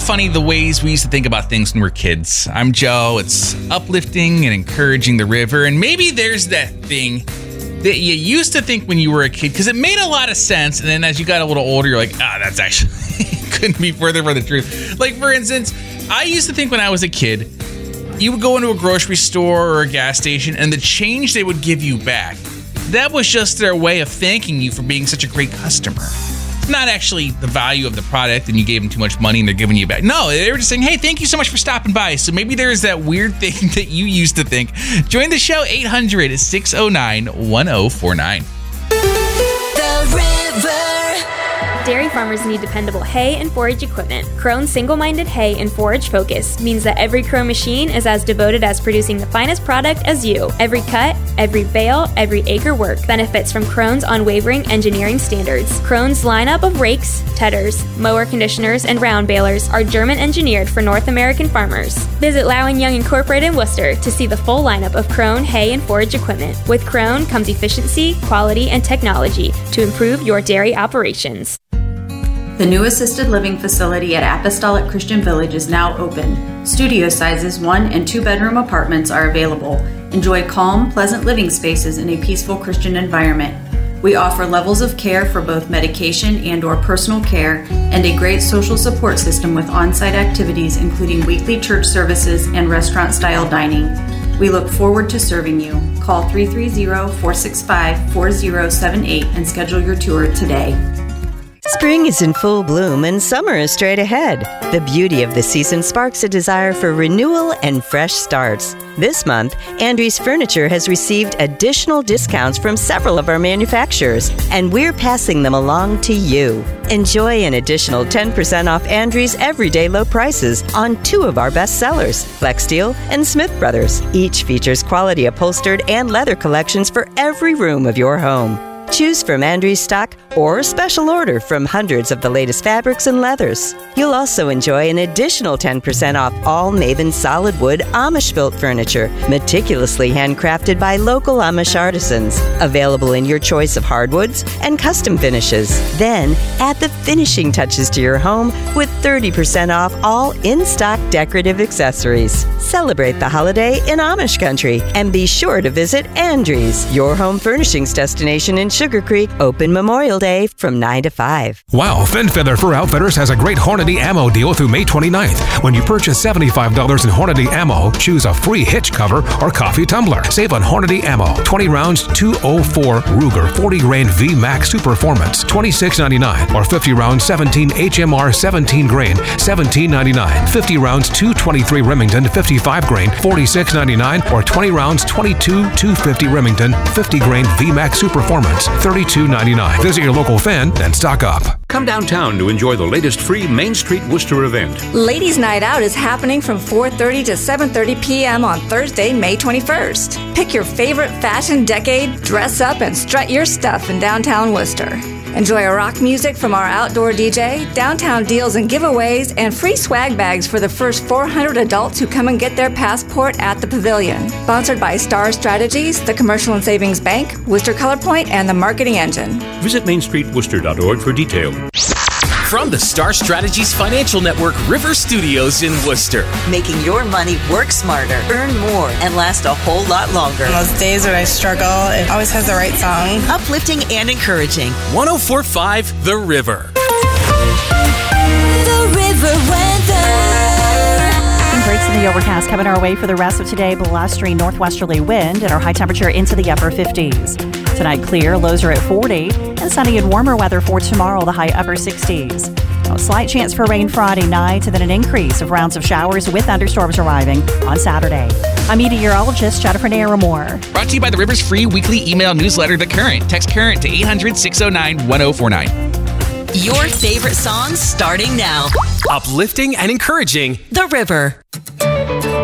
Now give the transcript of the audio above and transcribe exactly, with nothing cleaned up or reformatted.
funny the ways we used to think about things when we were kids. I'm Joe. It's uplifting and encouraging the river. And maybe there's that thing that you used to think when you were a kid because it made a lot of sense. And then as you got a little older, you're like, ah, that's actually couldn't be further from the truth. Like, for instance, I used to think when I was a kid, you would go into a grocery store or a gas station and the change they would give you back, that was just their way of thanking you for being such a great customer. Not actually the value of the product and you gave them too much money and they're giving you back. No, they were just saying, hey, thank you so much for stopping by. So maybe there's that weird thing that you used to think. Join the show, eight hundred, six oh nine, one oh four nine. The River. Dairy farmers need dependable hay and forage equipment. Krone's single-minded hay and forage focus means that every Krone machine is as devoted as producing the finest product as you. Every cut, every bale, every acre work benefits from Krone's unwavering engineering standards. Krone's lineup of rakes, tedders, mower conditioners, and round balers are German-engineered for North American farmers. Visit Lau and Young Incorporated in Worcester to see the full lineup of Krone hay and forage equipment. With Krone comes efficiency, quality, and technology to improve your dairy operations. The new assisted living facility at Apostolic Christian Village is now open. Studio sizes one and two bedroom apartments are available. Enjoy calm, pleasant living spaces in a peaceful Christian environment. We offer levels of care for both medication and or personal care and a great social support system with on-site activities including weekly church services and restaurant-style dining. We look forward to serving you. Call three three zero, four six five, four zero seven eight and schedule your tour today. Spring is in full bloom and summer is straight ahead. The beauty of the season sparks a desire for renewal and fresh starts. This month, Andrews Furniture has received additional discounts from several of our manufacturers, and we're passing them along to you. Enjoy an additional ten percent off Andrews' everyday low prices on two of our best sellers, FlexSteel and Smith Brothers. Each features quality upholstered and leather collections for every room of your home. Choose from Andrews stock or special order from hundreds of the latest fabrics and leathers. You'll also enjoy an additional ten percent off all Maven solid wood Amish-built furniture, meticulously handcrafted by local Amish artisans. Available in your choice of hardwoods and custom finishes. Then, add the finishing touches to your home with thirty percent off all in-stock decorative accessories. Celebrate the holiday in Amish country and be sure to visit Andrews, your home furnishings destination in Sugar Creek, open Memorial Day from nine to five. Wow, Fin Feather Fur Outfitters has a great Hornady ammo deal through May twenty-ninth. When you purchase seventy-five dollars in Hornady ammo, choose a free hitch cover or coffee tumbler. Save on Hornady ammo. twenty rounds, two oh four Ruger forty grain V MAX Super Performance, twenty-six ninety-nine, or fifty rounds, seventeen H M R seventeen grain, seventeen ninety-nine. fifty rounds, two twenty-three Remington, fifty-five grain, forty-six ninety-nine, or twenty rounds, twenty-two two fifty Remington, fifty grain V MAX Super Performance, thirty-two ninety-nine. Visit your local Fin and stock up. Come downtown to enjoy the latest free Main Street Worcester event. Ladies' Night Out is happening from four thirty to seven thirty p.m. on Thursday, May twenty-first. Pick your favorite fashion decade, dress up, and strut your stuff in downtown Worcester. Enjoy a rock music from our outdoor D J, downtown deals and giveaways, and free swag bags for the first four hundred adults who come and get their passport at the pavilion. Sponsored by Star Strategies, the Commercial and Savings Bank, Worcester ColorPoint, and the Marketing Engine. Visit main street worcester dot org for details. From the Star Strategies Financial Network River Studios in Worcester. Making your money work smarter, earn more, and last a whole lot longer. On those days when I struggle, it always has the right song. Uplifting and encouraging. one oh four point five The River. The River weather. Breaks in the overcast coming our way for the rest of today. Blustery northwesterly wind and our high temperature into the upper fifties. Tonight clear, lows are at forty, and sunny and warmer weather for tomorrow, the high upper sixties. A slight chance for rain Friday night, and then an increase of rounds of showers with thunderstorms arriving on Saturday. I'm meteorologist Jennifer Naramore. Brought to you by the River's free weekly email newsletter, The Current. Text Current to eight hundred, six oh nine, one oh four nine. Your favorite songs starting now. Uplifting and encouraging The River.